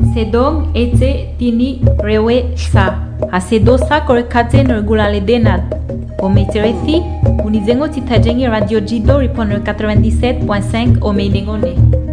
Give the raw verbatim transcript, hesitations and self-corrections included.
Sedong ete tini rewe sa. Hasedosa korekate nergulale denad. Ometerethi, unizengo titajengi Radio Jido ripon quatre-vingt-dix-sept point cinq Omeinengone.